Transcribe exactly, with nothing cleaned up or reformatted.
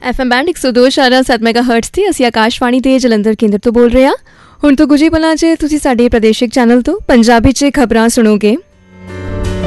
F M band एक सौ दो शारा सत्त मैगा हर्ट्स ਤੇ ਅਸੀਂ ਆਕਾਸ਼ਵਾਣੀ ਦੇ ਜਲੰਧਰ ਕੇਂਦਰ ਤੋਂ ਬੋਲ ਰਹੇ ਹਾਂ। ਹੁਣ ਤੋਂ ਕੁਝ ਹੀ ਪਲਾਂ 'ਚ ਤੁਸੀਂ ਸਾਡੇ ਪ੍ਰਾਦੇਸ਼ਿਕ ਚੈਨਲ ਤੋਂ ਪੰਜਾਬੀ 'ਚ ਖਬਰਾਂ ਸੁਣੋਗੇ।